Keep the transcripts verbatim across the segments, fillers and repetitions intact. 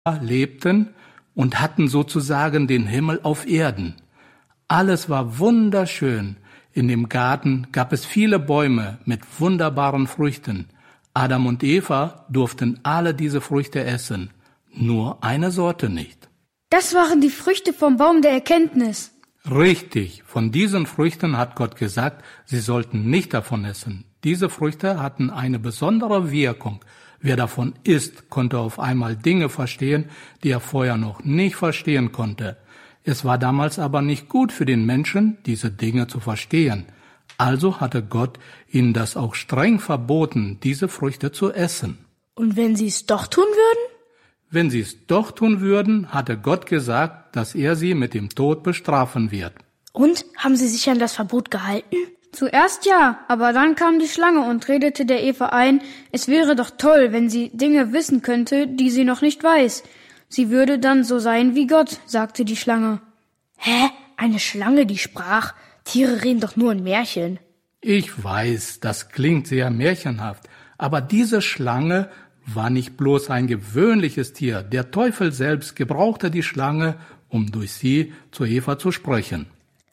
lebten und hatten sozusagen den Himmel auf Erden. Alles war wunderschön. In dem Garten gab es viele Bäume mit wunderbaren Früchten. Adam und Eva durften alle diese Früchte essen, nur eine Sorte nicht. Das waren die Früchte vom Baum der Erkenntnis. Richtig, von diesen Früchten hat Gott gesagt, sie sollten nicht davon essen. Diese Früchte hatten eine besondere Wirkung. Wer davon isst, konnte auf einmal Dinge verstehen, die er vorher noch nicht verstehen konnte. Es war damals aber nicht gut für den Menschen, diese Dinge zu verstehen. Also hatte Gott ihnen das auch streng verboten, diese Früchte zu essen. Und wenn sie es doch tun würden? Wenn sie es doch tun würden, hatte Gott gesagt, dass er sie mit dem Tod bestrafen wird. Und, haben sie sich an das Verbot gehalten? Zuerst ja, aber dann kam die Schlange und redete der Eva ein, es wäre doch toll, wenn sie Dinge wissen könnte, die sie noch nicht weiß. Sie würde dann so sein wie Gott, sagte die Schlange. Hä? Eine Schlange, die sprach? Tiere reden doch nur in Märchen. Ich weiß, das klingt sehr märchenhaft, aber diese Schlange war nicht bloß ein gewöhnliches Tier. Der Teufel selbst gebrauchte die Schlange, um durch sie zu Eva zu sprechen.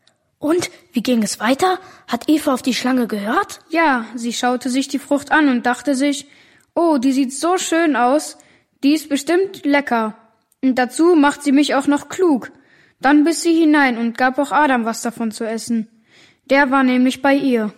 Und, wie ging es weiter? Hat Eva auf die Schlange gehört? Ja, sie schaute sich die Frucht an und dachte sich, oh, die sieht so schön aus, die ist bestimmt lecker. Und dazu macht sie mich auch noch klug. Dann biss sie hinein und gab auch Adam was davon zu essen. Der war nämlich bei ihr.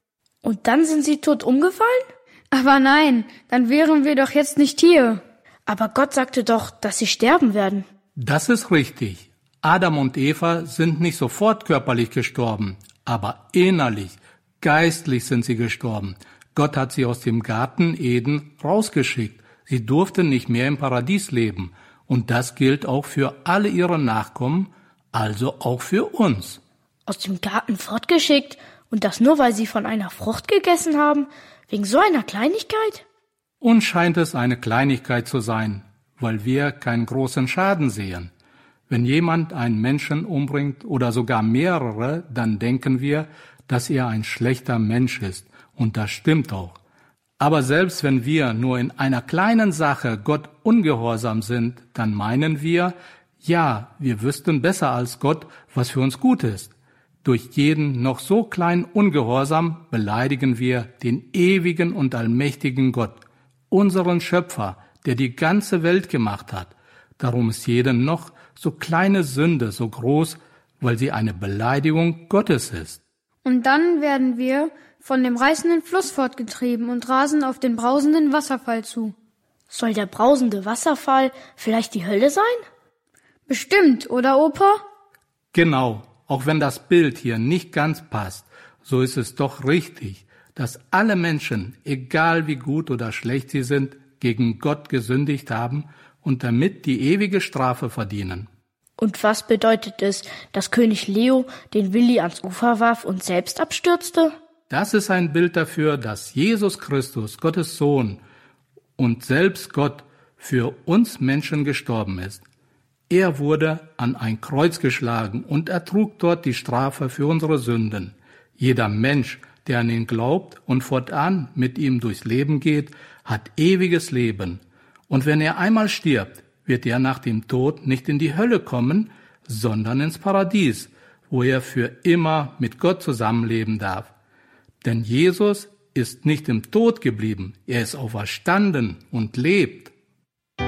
Und dann sind sie tot umgefallen? Aber nein, dann wären wir doch jetzt nicht hier. Aber Gott sagte doch, dass sie sterben werden. Das ist richtig. Adam und Eva sind nicht sofort körperlich gestorben, aber innerlich, geistlich sind sie gestorben. Gott hat sie aus dem Garten Eden rausgeschickt. Sie durften nicht mehr im Paradies leben. Und das gilt auch für alle ihre Nachkommen, also auch für uns. Aus dem Garten fortgeschickt? Und das nur, weil sie von einer Frucht gegessen haben? Wegen so einer Kleinigkeit? Uns scheint es eine Kleinigkeit zu sein, weil wir keinen großen Schaden sehen. Wenn jemand einen Menschen umbringt oder sogar mehrere, dann denken wir, dass er ein schlechter Mensch ist. Und das stimmt auch. Aber selbst wenn wir nur in einer kleinen Sache Gott ungehorsam sind, dann meinen wir, ja, wir wüssten besser als Gott, was für uns gut ist. Durch jeden noch so kleinen Ungehorsam beleidigen wir den ewigen und allmächtigen Gott, unseren Schöpfer, der die ganze Welt gemacht hat. Darum ist jede noch so kleine Sünde so groß, weil sie eine Beleidigung Gottes ist. Und dann werden wir von dem reißenden Fluss fortgetrieben und rasen auf den brausenden Wasserfall zu. Soll der brausende Wasserfall vielleicht die Hölle sein? Bestimmt, oder Opa? Genau, auch wenn das Bild hier nicht ganz passt, so ist es doch richtig, dass alle Menschen, egal wie gut oder schlecht sie sind, gegen Gott gesündigt haben und damit die ewige Strafe verdienen. Und was bedeutet es, dass König Leo den Willi ans Ufer warf und selbst abstürzte? Das ist ein Bild dafür, dass Jesus Christus, Gottes Sohn und selbst Gott, für uns Menschen gestorben ist. Er wurde an ein Kreuz geschlagen und ertrug dort die Strafe für unsere Sünden. Jeder Mensch, der an ihn glaubt und fortan mit ihm durchs Leben geht, hat ewiges Leben. Und wenn er einmal stirbt, wird er nach dem Tod nicht in die Hölle kommen, sondern ins Paradies, wo er für immer mit Gott zusammenleben darf. Denn Jesus ist nicht im Tod geblieben, er ist auferstanden und lebt.